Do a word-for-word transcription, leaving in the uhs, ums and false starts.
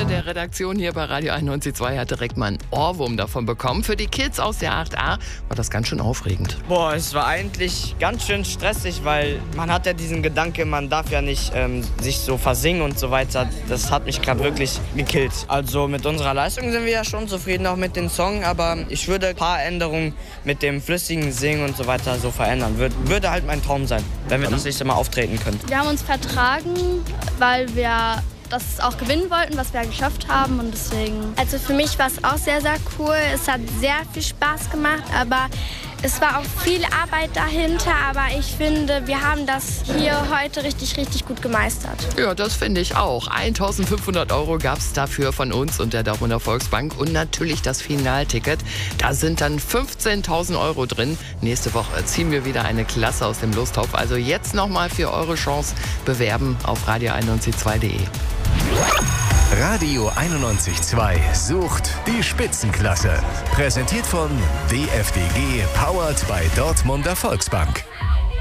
in der Redaktion hier bei Radio einundneunzig Komma zwei hat direkt mal einen Ohrwurm davon bekommen. Für die Kids aus der acht a war das ganz schön aufregend. Boah, es war eigentlich ganz schön stressig, weil man hat ja diesen Gedanke, man darf ja nicht ähm, sich so versingen und so weiter. Das hat mich gerade wirklich gekillt. Also mit unserer Leistung sind wir ja schon zufrieden, auch mit den Songs, aber ich würde ein paar Änderungen mit dem flüssigen Singen und so weiter so verändern. Würde, würde halt mein Traum sein, wenn wir das nächste Mal auftreten können. Wir haben uns vertragen, weil wir das auch gewinnen wollten, was wir geschafft haben und deswegen. Also für mich war es auch sehr, sehr cool. Es hat sehr viel Spaß gemacht, aber es war auch viel Arbeit dahinter. Aber ich finde, wir haben das hier heute richtig, richtig gut gemeistert. Ja, das finde ich auch. eintausendfünfhundert Euro gab es dafür von uns und der Dortmunder Volksbank und natürlich das Finalticket. Da sind dann fünfzehntausend Euro drin. Nächste Woche ziehen wir wieder eine Klasse aus dem Lostopf. Also jetzt nochmal für eure Chance bewerben auf radio einundneunzig Komma zwei punkt de. Radio einundneunzig Komma zwei sucht die Spitzenklasse. Präsentiert von D F D G, powered by Dortmunder Volksbank.